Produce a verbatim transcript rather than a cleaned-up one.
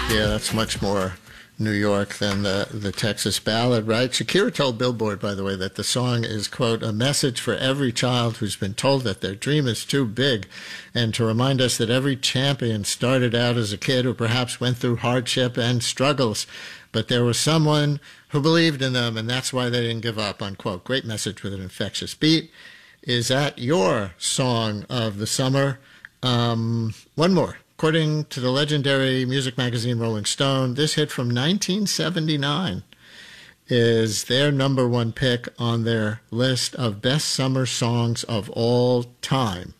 Yeah, that's much more New York than the, the Texas ballad, right? Shakira told Billboard, by the way, that the song is, quote, a message for every child who's been told that their dream is too big, and to remind us that every champion started out as a kid who perhaps went through hardship and struggles, but there was someone who believed in them, and that's why they didn't give up, unquote. Great message with an infectious beat. Is that your song of the summer? Um, one more. According to the legendary music magazine Rolling Stone, this hit from nineteen seventy-nine is their number one pick on their list of best summer songs of all time.